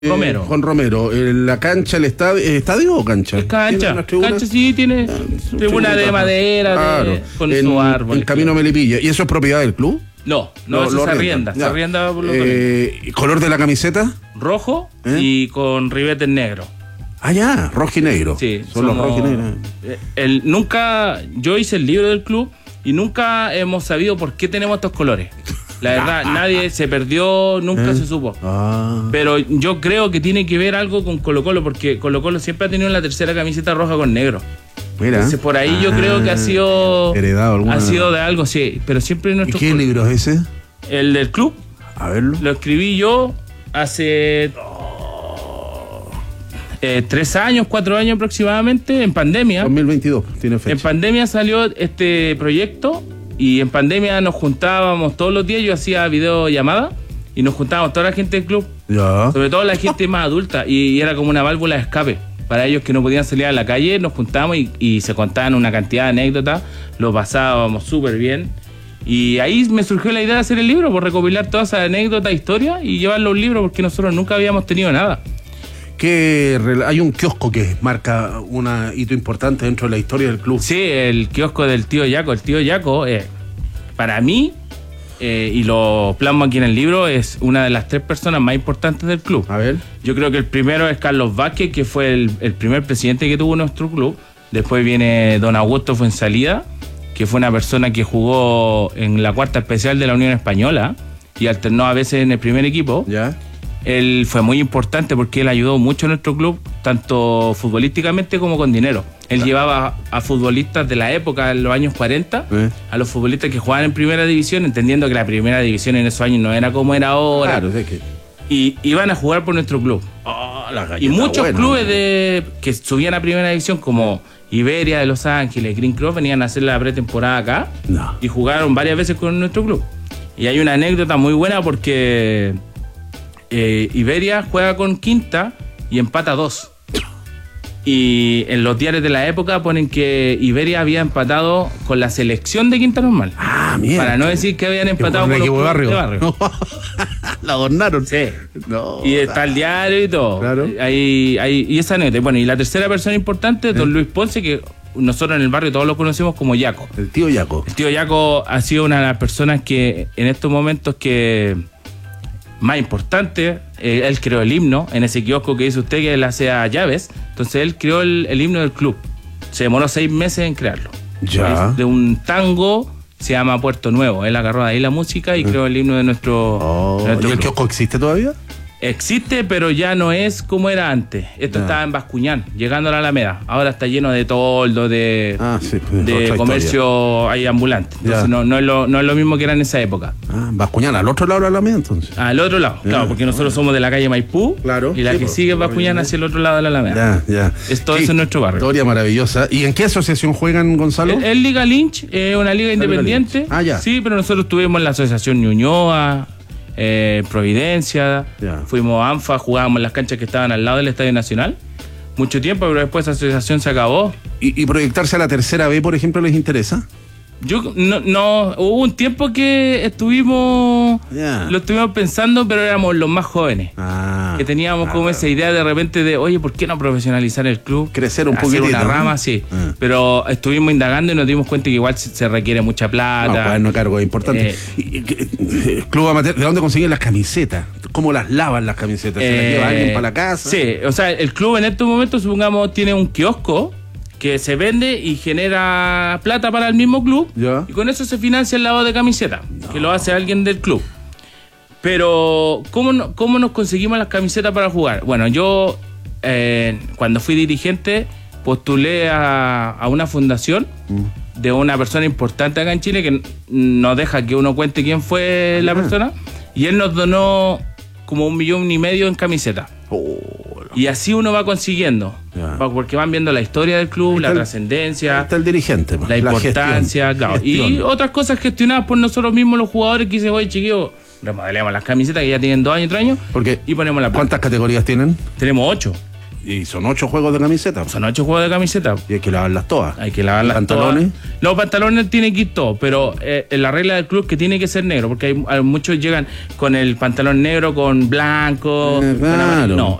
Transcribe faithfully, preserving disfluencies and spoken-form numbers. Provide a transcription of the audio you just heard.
Romero. Eh, Juan Romero, eh, la cancha, el estadio, ¿estadio o cancha? Es cancha, cancha sí, tiene ah, tribuna de madera, claro, de, con en, su árbol. En Camino Melipilla. ¿Y eso es propiedad del club? No, no, lo, eso lo se arrienda, se arrienda por lo eh, ¿Color de la camiseta? Rojo ¿Eh? y con ribetes negros. Ah, ya, rojo y negro. Sí, son somos, los rojos y negros. El, nunca, yo hice el libro del club y nunca hemos sabido por qué tenemos estos colores. La verdad, nadie se perdió, nunca ¿Eh? se supo. Ah. Pero yo creo que tiene que ver algo con Colo Colo, porque Colo Colo siempre ha tenido la tercera camiseta roja con negro. Mira. Entonces por ahí ah, yo creo que ha sido heredado alguna. Ha sido de algo, sí. Pero siempre nuestro. ¿Y qué club? libro es ese? El del club. A verlo. Lo escribí yo hace eh, tres años, cuatro años aproximadamente, en pandemia. dos mil veintidós, tiene fecha. En pandemia salió este proyecto. Y en pandemia nos juntábamos todos los días, yo hacía videollamadas y nos juntábamos toda la gente del club, ya. sobre todo la gente más adulta, y, y era como una válvula de escape. Para ellos que no podían salir a la calle, nos juntábamos y, y se contaban una cantidad de anécdotas, lo pasábamos súper bien. Y ahí me surgió la idea de hacer el libro, por recopilar todas esas anécdotas, historias y llevarlo a un libro, porque nosotros nunca habíamos tenido nada. Que hay un kiosco que marca un hito importante dentro de la historia del club. Sí, el kiosco del tío Yaco. El tío Yaco, eh, para mí, eh, y lo plasmo aquí en el libro, es una de las tres personas más importantes del club. A ver. Yo creo que el primero es Carlos Vázquez, que fue el, el primer presidente que tuvo nuestro club. Después viene don Augusto Fuensalida, que fue una persona que jugó en la cuarta especial de la Unión Española y alternó a veces en el primer equipo. Ya. Él fue muy importante porque él ayudó mucho a nuestro club, tanto futbolísticamente como con dinero. Él claro. llevaba a futbolistas de la época, en los años cuarenta, ¿Eh? a los futbolistas que jugaban en primera división, entendiendo que la primera división en esos años no era como era ahora. Claro, es que... Y iban a jugar por nuestro club. Oh, la y muchos buena, clubes de que subían a primera división, como Iberia de Los Ángeles, Green Cross, venían a hacer la pretemporada acá no. y jugaron varias veces con nuestro club. Y hay una anécdota muy buena porque... Eh, Iberia juega con Quinta y empata dos. Y en los diarios de la época ponen que Iberia había empatado con la selección de Quinta Normal. Ah, mierda. Para no decir que habían empatado con, con los de barrio. De barrio. La adornaron. Sí. No, y está el diario y todo. Claro. Ahí, ahí, y esa anécdota. Bueno, y la tercera persona importante, don ¿Eh? Luis Ponce, que nosotros en el barrio todos lo conocemos como Yaco. El tío Yaco. El tío Yaco ha sido una de las personas que en estos momentos que... más importante, eh, él creó el himno en ese kiosco que dice usted que él hace a llaves. Entonces él creó el, el himno del club. Se demoró seis meses en crearlo. Ya. Es de un tango, se llama Puerto Nuevo. Él agarró de ahí la música y creó el himno de nuestro, oh, de nuestro ¿Y el club. kiosco existe todavía? Existe, pero ya no es como era antes. Esto ya. estaba en Bascuñán, llegando a la Alameda. Ahora está lleno de toldo, de, ah, sí, pues, de comercio ahí ambulante. Entonces no, no, es lo, no es lo mismo que era en esa época. Ah, Bascuñán, al otro lado de la Alameda entonces. Al otro lado, ya. Claro, porque nosotros somos de la calle Maipú. Claro. Y la sí, que pues, sigue es Bascuñán hacia el otro lado de la Alameda. Ya, ya. Es todo sí, eso en nuestro barrio. Historia maravillosa. ¿Y en qué asociación juegan, Gonzalo? El, el Liga Lynch es una liga independiente. Liga ah, ya. Sí, pero nosotros estuvimos en la asociación Ñuñoa. Eh, Providencia, yeah. fuimos a ANFA, jugábamos en las canchas que estaban al lado del Estadio Nacional mucho tiempo, pero después esa asociación se acabó. ¿Y, y proyectarse a la tercera B, por ejemplo, les interesa? Yo no, no hubo un tiempo que estuvimos yeah. lo estuvimos pensando, pero éramos los más jóvenes, ah, que teníamos ah, como esa idea de repente de, oye, ¿por qué no profesionalizar el club? Crecer un poquito. poquitito. Una rama, ¿no? sí. Ah. Pero estuvimos indagando y nos dimos cuenta que igual se requiere mucha plata. No, pues no cargo, es importante. Eh, y, y, Club Amateur, ¿de dónde consiguen las camisetas? ¿Cómo las lavan las camisetas? ¿Se eh, las lleva alguien para la casa? Sí, o sea, el club en estos momentos, supongamos, tiene un kiosco que se vende y genera plata para el mismo club, ¿Ya? Y con eso se financia el lavado de camiseta, no. que lo hace alguien del club. Pero, ¿cómo, no, cómo nos conseguimos las camisetas para jugar? Bueno, yo, eh, cuando fui dirigente, postulé a, a una fundación mm. de una persona importante acá en Chile que no deja que uno cuente quién fue ah, la persona, y él nos donó como un millón y medio en camisetas. Oh. Y así uno va consiguiendo, ya. porque van viendo la historia del club, la trascendencia, está el dirigente, la importancia, la claro, y otras cosas gestionadas por nosotros mismos los jugadores que dicen, oye chiquillos, remodelemos las camisetas que ya tienen dos años, tres años, porque y ponemos la plata. ¿Cuántas categorías tienen? Tenemos ocho. Y son ocho juegos de camiseta. Son ocho juegos de camiseta. Y hay que lavarlas todas. Hay que lavarlas ¿Pantalones? todas. Los pantalones tienen que ir todos, pero eh, la regla del club es que tiene que ser negro, porque hay, hay muchos llegan con el pantalón negro, con blanco. Eh, con claro. amarillo. No,